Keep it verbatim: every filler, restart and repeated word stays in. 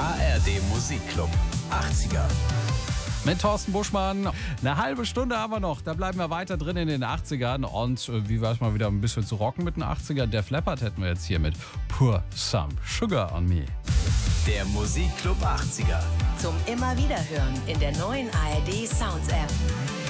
A R D Musikclub achtziger. Mit Thorsten Buschmann. Eine halbe Stunde haben wir noch. Da bleiben wir weiter drin in den achtzigern. Und äh, wie war es mal wieder ein bisschen zu rocken mit den achtzigern? Def Leppard hätten wir jetzt hier mit Pour Some Sugar on Me. Der Musikclub achtziger. Zum immer wieder hören in der neuen A R D Sounds App.